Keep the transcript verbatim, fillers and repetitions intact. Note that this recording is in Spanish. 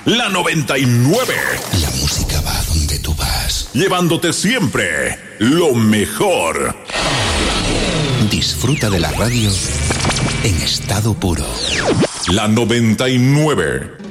La noventa y nueve. La música va donde tú vas. Llevándote siempre lo mejor. Disfruta de la radio en estado puro. La noventa y nueve.